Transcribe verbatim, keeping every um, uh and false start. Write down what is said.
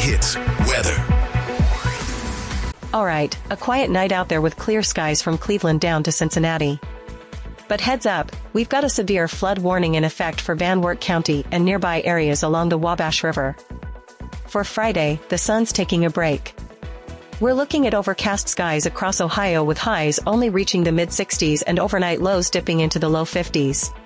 Hits weather. Alright, a quiet night out there with clear skies from Cleveland down to Cincinnati. But heads up, we've got a severe flood warning in effect for Van Wert County and nearby areas along the Wabash River. For Friday, the sun's taking a break. We're looking at overcast skies across Ohio with highs only reaching the mid sixties and overnight lows dipping into the low fifties.